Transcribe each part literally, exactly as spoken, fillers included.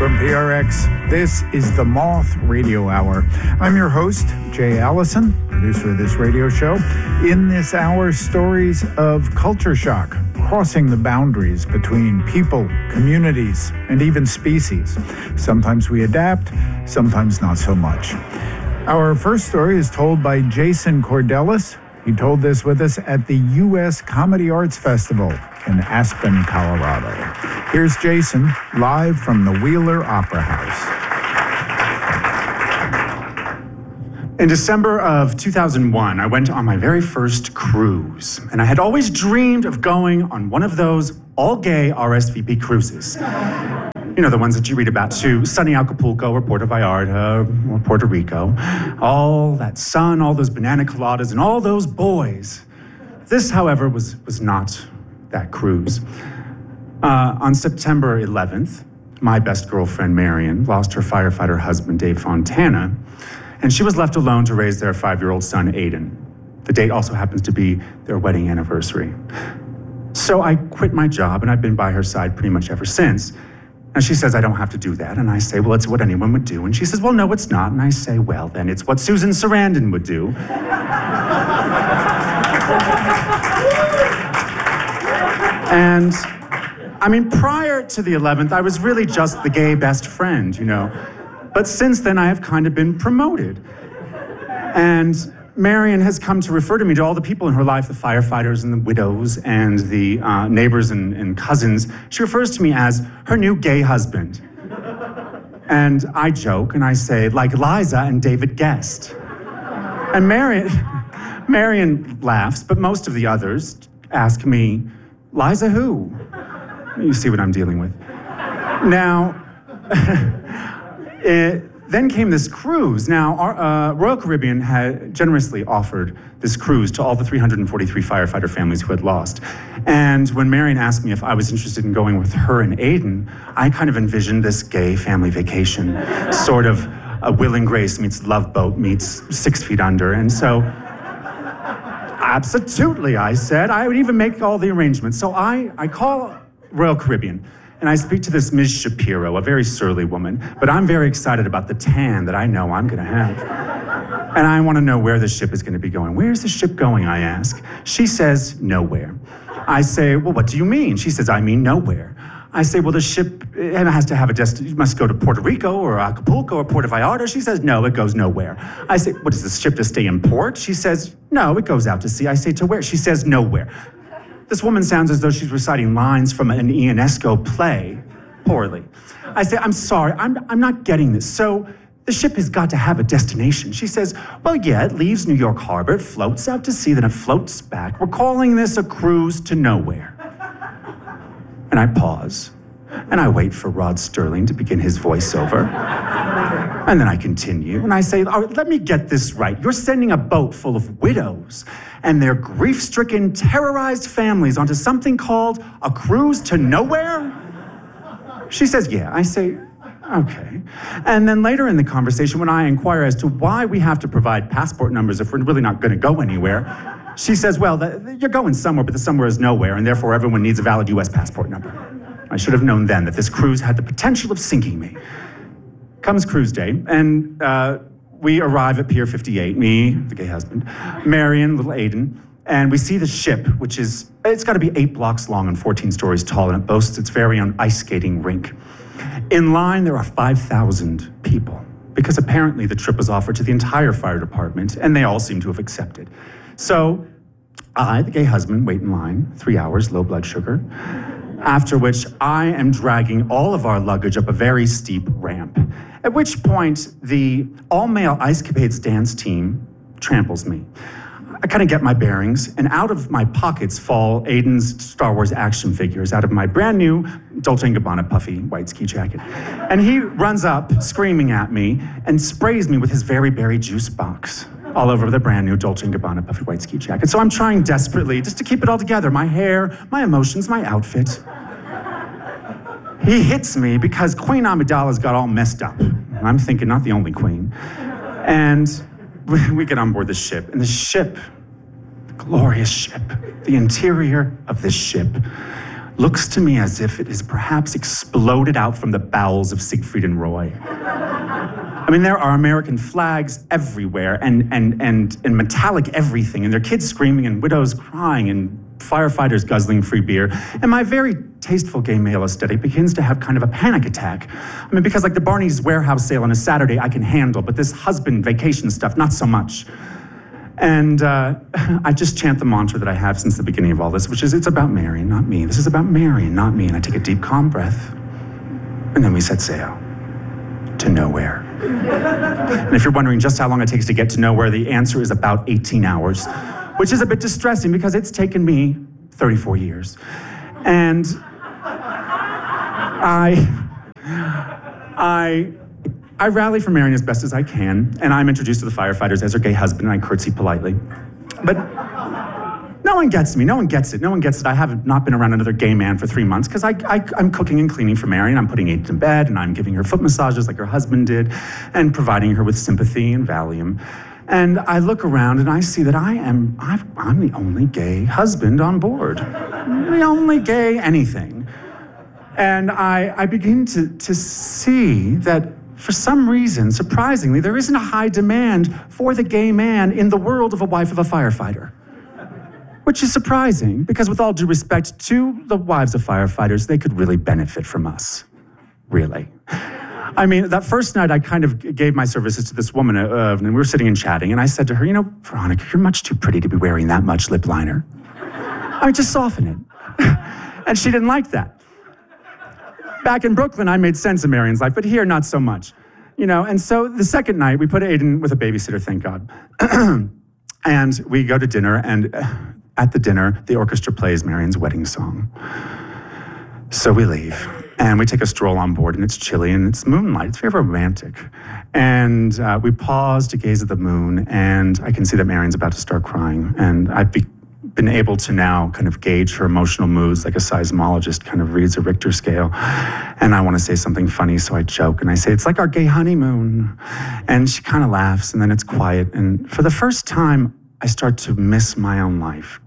from P R X. This is the Moth Radio Hour. I'm your host, Jay Allison, producer of this radio show. In this hour, stories of culture shock, crossing the boundaries between people, communities, and even species. Sometimes we adapt, sometimes not so much. Our first story is told by Jason Cordelis. He told this with us at the U S Comedy Arts Festival in Aspen, Colorado. Here's Jason, live from the Wheeler Opera House. In December of two thousand one, I went on my very first cruise, and I had always dreamed of going on one of those all-gay R S V P cruises. You know, the ones that you read about to sunny Acapulco or Puerto Vallarta or Puerto Rico. All that sun, all those banana coladas, and all those boys. This, however, was, was not that cruise. Uh, on September eleventh, my best girlfriend, Marion, lost her firefighter husband, Dave Fontana, and she was left alone to raise their five-year-old son, Aiden. The date also happens to be their wedding anniversary. So I quit my job, and I've been by her side pretty much ever since. And she says, I don't have to do that. And I say, well, it's what anyone would do. And she says, well, no, it's not. And I say, well, then it's what Susan Sarandon would do. And, I mean, prior to the eleventh, I was really just the gay best friend, you know. But since then, I have kind of been promoted. And Marion has come to refer to me to all the people in her life, the firefighters and the widows and the uh, neighbors and, and cousins. She refers to me as her new gay husband. And I joke and I say, like Liza and David Guest. And Marion, Marion laughs, but most of the others ask me, Liza who? You see what I'm dealing with. Now, it, then came this cruise. Now, our, uh, Royal Caribbean had generously offered this cruise to all the three hundred forty-three firefighter families who had lost. And when Marion asked me if I was interested in going with her and Aiden, I kind of envisioned this gay family vacation, sort of a Will and Grace meets Love Boat meets Six Feet Under. And so, absolutely, I said. I would even make all the arrangements. So I, I call Royal Caribbean. And I speak to this Miz Shapiro, a very surly woman, but I'm very excited about the tan that I know I'm gonna have. And I wanna know where the ship is gonna be going. Where's the ship going, I ask. She says, nowhere. I say, well, what do you mean? She says, I mean nowhere. I say, well, the ship it has to have a destination. It must go to Puerto Rico or Acapulco or Puerto Vallarta. She says, no, it goes nowhere. I say, what, is the ship to stay in port? She says, no, it goes out to sea. I say, to where? She says, nowhere. This woman sounds as though she's reciting lines from an Ionesco play, poorly. I say, I'm sorry, I'm, I'm not getting this. So the ship has got to have a destination. She says, well, yeah, it leaves New York Harbor, it floats out to sea, then it floats back. We're calling this a cruise to nowhere. And I pause, and I wait for Rod Sterling to begin his voiceover. And then I continue, and I say, all right, let me get this right. You're sending a boat full of widows and their grief-stricken, terrorized families onto something called a cruise to nowhere? She says, yeah. I say, okay. And then later in the conversation, when I inquire as to why we have to provide passport numbers if we're really not going to go anywhere, she says, well, the, you're going somewhere, but the somewhere is nowhere, and therefore everyone needs a valid U S passport number. I should have known then that this cruise had the potential of sinking me. Comes cruise day, and uh, we arrive at Pier fifty-eight, me, the gay husband, Marion, little Aiden, and we see the ship, which is, it's got to be eight blocks long and fourteen stories tall, and it boasts its very own ice skating rink. In line, there are five thousand people, because apparently the trip was offered to the entire fire department, and they all seem to have accepted. So I, the gay husband, wait in line, three hours, low blood sugar, after which I am dragging all of our luggage up a very steep ramp, at which point the all-male Ice Capades dance team tramples me. I kind of get my bearings, and out of my pockets fall Aiden's Star Wars action figures out of my brand new Dolce and Gabbana puffy white ski jacket. And he runs up, screaming at me, and sprays me with his Very Berry juice box all over the brand new Dolce and Gabbana puffy white ski jacket. So I'm trying desperately just to keep it all together, my hair, my emotions, my outfit. He hits me because Queen Amidala's got all messed up. I'm thinking, not the only queen. And we get on board the ship, and the ship, the glorious ship, the interior of this ship, looks to me as if it has perhaps exploded out from the bowels of Siegfried and Roy. I mean, there are American flags everywhere and, and, and, and metallic everything, and there are kids screaming and widows crying and firefighters guzzling free beer. And my very tasteful gay male aesthetic begins to have kind of a panic attack. I mean, because like the Barney's warehouse sale on a Saturday, I can handle, but this husband vacation stuff, not so much. And uh, I just chant the mantra that I have since the beginning of all this, which is, it's about Marion, not me. This is about Marion, not me. And I take a deep, calm breath. And then we set sail to nowhere. And if you're wondering just how long it takes to get to nowhere, the answer is about eighteen hours, which is a bit distressing because it's taken me thirty-four years. And I, I, I rally for Marion as best as I can, and I'm introduced to the firefighters as her gay husband, and I curtsy politely. But no one gets me, no one gets it, no one gets it. I have not been around another gay man for three months because I, I, I'm cooking and cleaning for Marion. I'm putting Aiden to bed, and I'm giving her foot massages like her husband did, and providing her with sympathy and Valium. And I look around and I see that I am, I've, I'm the only gay husband on board. The only gay anything. And I, I begin to, to see that for some reason, surprisingly, there isn't a high demand for the gay man in the world of a wife of a firefighter. Which is surprising, because with all due respect to the wives of firefighters, they could really benefit from us. Really. I mean, that first night I kind of gave my services to this woman, uh, and we were sitting and chatting, and I said to her, you know, Veronica, you're much too pretty to be wearing that much lip liner. I mean, just soften it. And she didn't like that. Back in Brooklyn, I made sense of Marion's life, but here, not so much. You know, and so the second night, we put Aiden with a babysitter, thank God. And we go to dinner, and at the dinner, the orchestra plays Marion's wedding song. So we leave, and we take a stroll on board, and it's chilly, and it's moonlight. It's very romantic. And uh, we pause to gaze at the moon, and I can see that Marion's about to start crying. And I've be- been able to now kind of gauge her emotional moods like a seismologist kind of reads a Richter scale. And I want to say something funny, so I joke, and I say, it's like our gay honeymoon. And she kind of laughs, and then it's quiet. And for the first time, I start to miss my own life.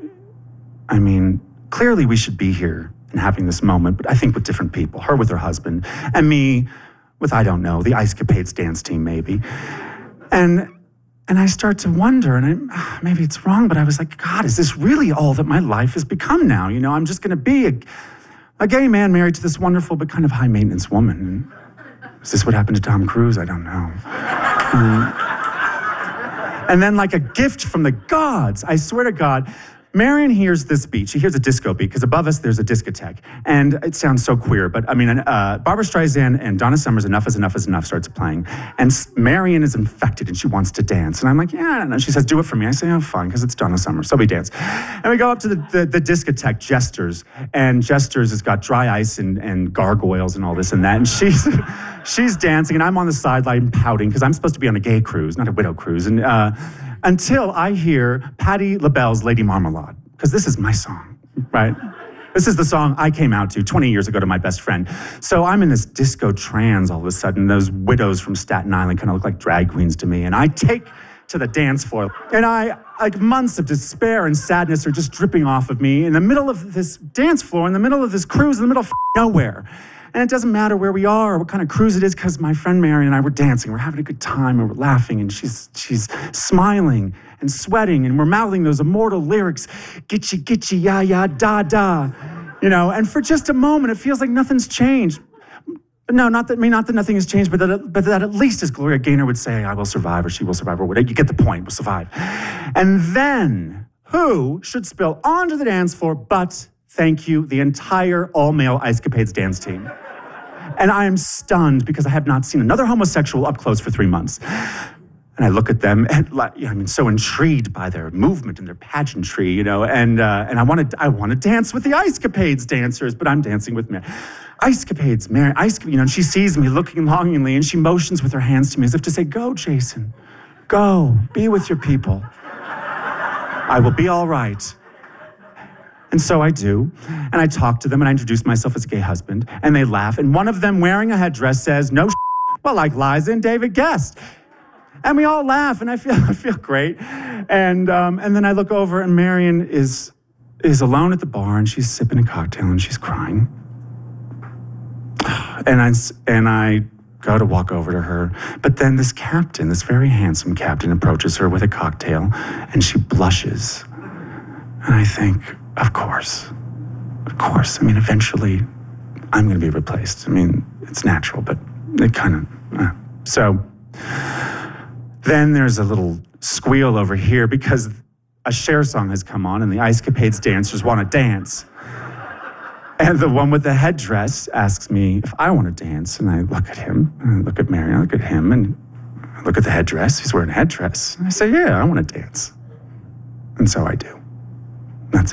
I mean, clearly we should be here and having this moment, but I think with different people, her with her husband, and me with, I don't know, the Ice Capades dance team maybe. And and I start to wonder, and I, maybe it's wrong, but I was like, God, is this really all that my life has become now? You know, I'm just gonna be a, a gay man married to this wonderful but kind of high maintenance woman. And is this what happened to Tom Cruise? I don't know. Um, and then like a gift from the gods, I swear to God, Marion hears this beat. She hears a disco beat, because above us there's a discotheque. And it sounds so queer, but I mean, uh, Barbra Streisand and Donna Summer's Enough is Enough is Enough starts playing. And Marion is infected and she wants to dance. And I'm like, yeah, I don't know. She says, do it for me. I say, oh, fine, because it's Donna Summer. So we dance. And we go up to the, the, the discotheque, Jesters. And Jesters has got dry ice and, and gargoyles and all this and that. And she's she's dancing, and I'm on the sideline pouting, because I'm supposed to be on a gay cruise, not a widow cruise. And uh, until I hear Patti LaBelle's Lady Marmalade, because this is my song, right? This is the song I came out to twenty years ago to my best friend. So I'm in this disco trance all of a sudden. Those widows from Staten Island kind of look like drag queens to me. And I take to the dance floor. And I, like months of despair and sadness are just dripping off of me in the middle of this dance floor, in the middle of this cruise, in the middle of nowhere. And it doesn't matter where we are or what kind of cruise it is, because my friend Marion and I were dancing. We're having a good time, and we're laughing, and she's she's smiling and sweating, and we're mouthing those immortal lyrics, gitchy, gitchy, ya, ya, da, da. You know, and for just a moment, it feels like nothing's changed. No, not that, I mean, not that nothing has changed, but that, but that at least, as Gloria Gaynor would say, I will survive, or she will survive, or whatever. You get the point, we'll survive. And then, who should spill onto the dance floor but, thank you, the entire all-male Ice Capades dance team. And I am stunned, because I have not seen another homosexual up close for three months. And I look at them, and you know, I mean, so intrigued by their movement and their pageantry, you know, and uh, and I want to I want to dance with the Ice Capades dancers, but I'm dancing with Mary. Ice Capades, Mary, Ice, you know, and she sees me looking longingly, and she motions with her hands to me as if to say, go, Jason, go, be with your people. I will be all right. And so I do, and I talk to them, and I introduce myself as a gay husband, and they laugh, and one of them wearing a headdress says, no, well, like Liza and David Guest. And we all laugh, and I feel I feel great. And um, and then I look over, and Marion is is alone at the bar, and she's sipping a cocktail, and she's crying. And I, and I go to walk over to her. But then this captain, this very handsome captain, approaches her with a cocktail, and she blushes. And I think, of course, of course. I mean, eventually, I'm going to be replaced. I mean, it's natural, but it kind of... Uh. So then there's a little squeal over here because a Cher song has come on, and the Ice Capades dancers want to dance. And the one with the headdress asks me if I want to dance, and I look at him, and I look at Mary, I look at him, and I look at the headdress. He's wearing a headdress. And I say, yeah, I want to dance. And so I do. That's it.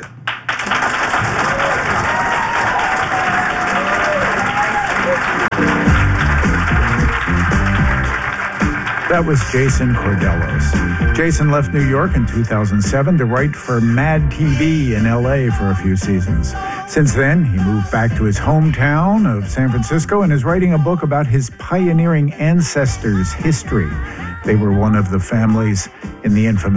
That was Jason Cordelos. Jason left New York in two thousand seven to write for Mad T V in L A for a few seasons. Since then, he moved back to his hometown of San Francisco and is writing a book about his pioneering ancestors' history. They were one of the families in the infamous